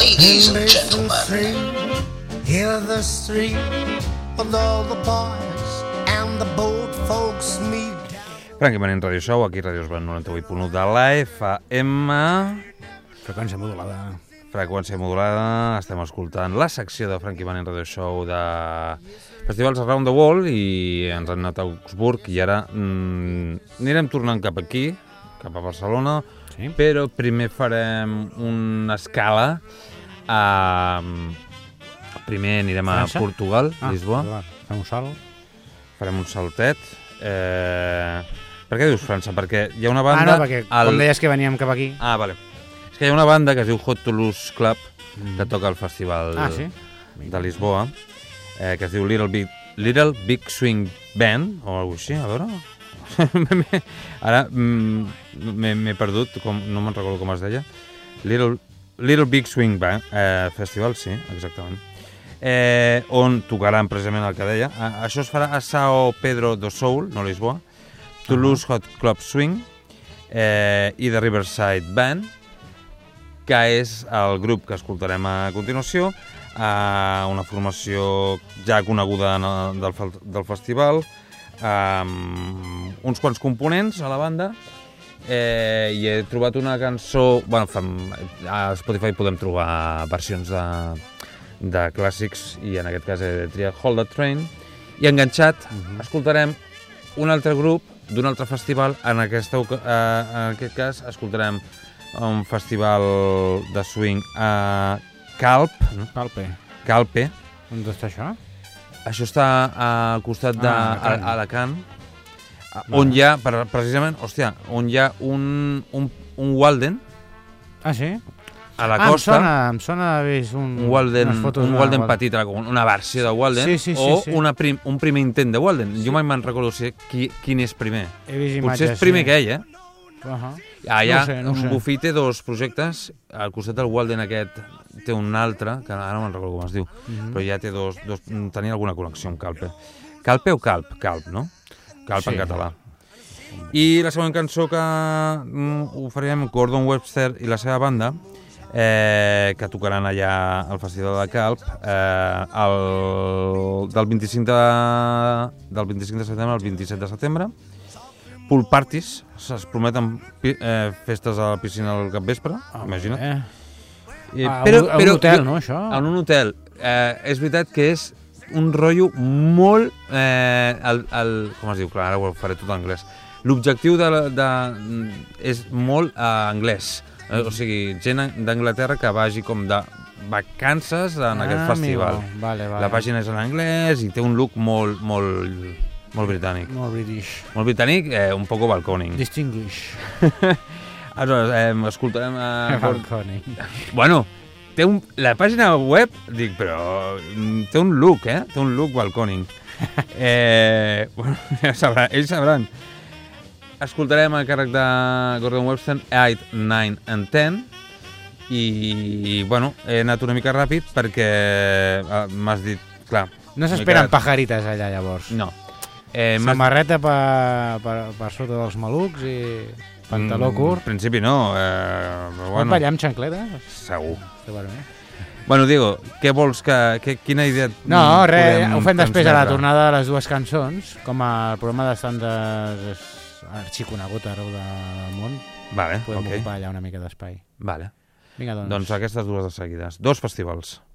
Ladies and gentlemen, hear the street with all the boys and the boat folks meet. Frankie Manning Radio Show, aquí Ràdio Esban 98.1 de la FM. Freqüència modulada. Freqüència modulada. Estem escoltant la secció de Frankie Manning Radio Show de festivals around the world i ens han anat a Augsburg i ara anirem tornant cap aquí, cap a Barcelona, sí. Però primer farem una escala. Primer anirem a França? Portugal, Lisboa. Fem un salt. Farem un saltet. Per què dius França? Perquè hi ha una banda... no, perquè com deies que veníem cap aquí... Vale. És que hi ha una banda que es diu Hot Toulouse Club, que toca al festival de Lisboa, que es diu Little Big Swing Band, o alguna cosa així, a veure... Ara m'he perdut, no me'n recordo com es deia. Little Big Swing Band Festival, sí, exactament. On tocaran precisament el que deia. Això es farà a São Pedro do Sul, no Lisboa, Toulouse Hot Club Swing i The Riverside Band, que és el grup que escoltarem a continuació, una formació ja coneguda del festival, uns quants components a la banda, i he trobat una cançó... a Spotify podem trobar versions de clàssics i en aquest cas he triat Hold the Train, i enganxat escoltarem un altre grup d'un altre festival. En aquest cas escoltarem un festival de swing a Calpe. On està això? Això està al costat d'Alacant, on hi ha, precisament, on hi ha un Walden. Ah, sí? A la costa. Em sona d'haver vist un Walden petit, una versió de Walden, un primer intent de Walden. Jo mai me'n recordo quin és primer. Potser és primer que ell, Allà, Bufí té dos projectes, al costat del Walden aquest té un altre, que ara no me'n recordo com es diu, però ja té dos, tenia alguna connexió amb Calpe. Calpe o Calp? Calp, no? Calp en català. I la següent cançó que oferirem, Gordon Webster i la seva banda, que tocaran allà al Festival de Calp del 25 de setembre al 27 de setembre. Pool parties, es prometen festes a la piscina al capvespre, imagina't. A un hotel, no, això? En un hotel. És veritat que és un rotllo molt... com es diu? Clar, ara ho faré tot en anglès. L'objectiu és molt anglès. O sigui, gent d'Anglaterra que vagi com de vacances en aquest festival. La pàgina és en anglès i té un look molt britànic. Molt british. Molt britànic, un poco balconing. Distinguish. Aleshores, escoltarem... Balconing. Bueno, la pàgina web, dic, però té un look, té un look balconing. Ells sabran. Escoltarem el càrrec de Gordon Webster, 8, 9 and 10, i, bueno, he anat una mica ràpid perquè m'has dit, clar... No s'esperen pajarites allà, llavors? No. Samarreta per sota dels malucs i pantaló curt? En principi no. Pot ballar amb xancletes? Segur. Bueno, digo, què vols quina idea... No, res, ho fem després a la tornada de les dues cançons, com el programa d'estàndards arxiconegut arreu del món. Vale, podem ocupar allà una mica d'espai. Vale. Vinga, doncs aquestes dues de seguides. Dos festivals.